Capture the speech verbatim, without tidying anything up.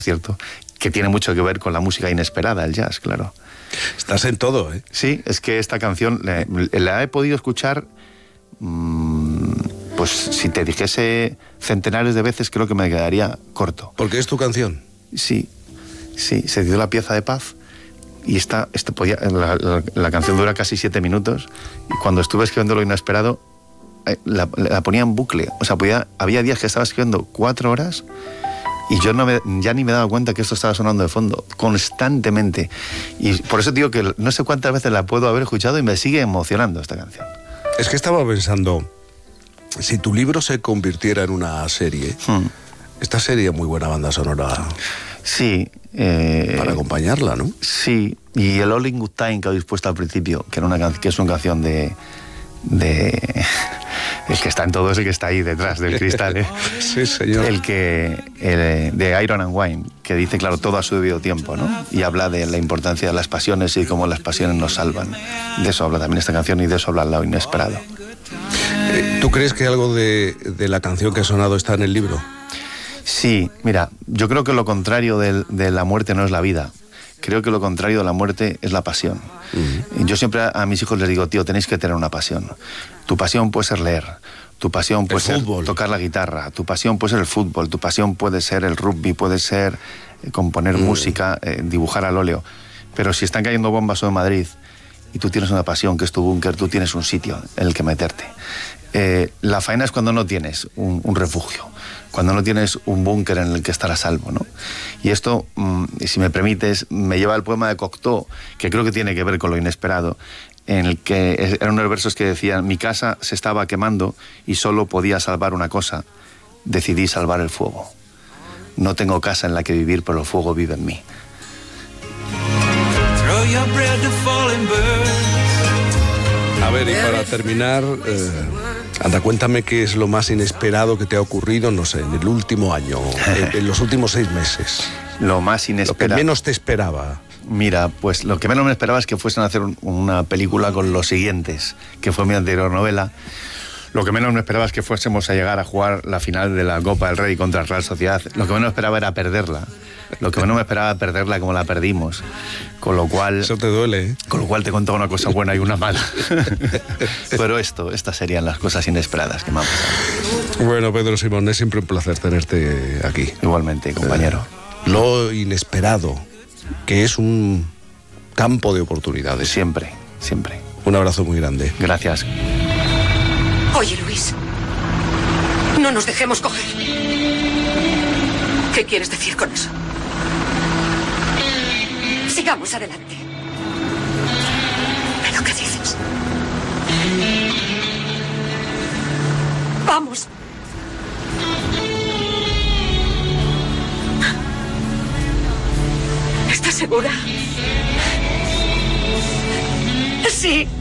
cierto, que tiene mucho que ver con la música inesperada, el jazz, claro. Estás en todo, ¿eh? Sí, es que esta canción la, la he podido escuchar, mmm, pues si te dijese centenares de veces, creo que me quedaría corto. ¿Porque es tu canción? Sí, sí, se dio la pieza de paz y esta, esta podía, la, la, la canción dura casi siete minutos y cuando estuve escribiendo Lo Inesperado, eh, la, la ponía en bucle. O sea, podía, había días que estaba escribiendo cuatro horas y yo no me, ya ni me daba cuenta que esto estaba sonando de fondo, constantemente. Y por eso digo que no sé cuántas veces la puedo haber escuchado y me sigue emocionando esta canción. Es que estaba pensando, si tu libro se convirtiera en una serie, hmm. esta sería muy buena banda sonora. Sí. Eh, para acompañarla, ¿no? Sí. Y el All in Good Time que habéis puesto al principio, que, era una, que es una canción de... de el que está en todo es el que está ahí detrás del cristal, ¿eh? Sí, señor. El que el, de Iron and Wine, que dice, claro, todo a su debido tiempo, ¿no? Y habla de la importancia de las pasiones y cómo las pasiones nos salvan. De eso habla también esta canción y de eso habla Lo Inesperado. ¿Tú crees que algo de, de la canción que ha sonado está en el libro? Sí, mira, yo creo que lo contrario de, de la muerte no es la vida. Creo que lo contrario de la muerte es la pasión. Uh-huh. Yo siempre a, a mis hijos les digo, tío, tenéis que tener una pasión. Tu pasión puede ser leer, tu pasión puede ser tocar la guitarra, tu pasión puede ser el fútbol, tu pasión puede ser el rugby, puede ser eh, componer uh-huh. música, eh, dibujar al óleo. Pero si están cayendo bombas en Madrid y tú tienes una pasión que es tu búnker, tú tienes un sitio en el que meterte. Eh, la faena es cuando no tienes un, un refugio, cuando no tienes un búnker en el que estar a salvo, ¿no? Y esto, mmm, si me permites, me lleva al poema de Cocteau, que creo que tiene que ver con Lo Inesperado, en el que eran unos versos que decían: mi casa se estaba quemando y solo podía salvar una cosa, decidí salvar el fuego. No tengo casa en la que vivir, pero el fuego vive en mí. A ver, y para terminar, eh, anda, cuéntame qué es lo más inesperado que te ha ocurrido, no sé, en el último año, en, en los últimos seis meses. Lo más inesperado. Lo que menos te esperaba. Mira, pues lo que menos me esperaba es que fuesen a hacer un, una película con Los Siguientes, que fue mi anterior novela. Lo que menos me esperaba es que fuésemos a llegar a jugar la final de la Copa del Rey contra la Real Sociedad. Lo que menos esperaba era perderla. Lo que menos me esperaba perderla como la perdimos. Con lo cual... Eso te duele, ¿eh? Con lo cual te cuento una cosa buena y una mala. Pero esto, estas serían las cosas inesperadas que me han pasado. Bueno, Pedro Simón, es siempre un placer tenerte aquí. Igualmente, compañero. Eh, lo inesperado, que es un campo de oportunidades. Siempre, siempre. Un abrazo muy grande. Gracias. Oye, Luis, no nos dejemos coger. ¿Qué quieres decir con eso? Sigamos adelante. ¿Pero qué dices? Vamos. ¿Estás segura? Sí.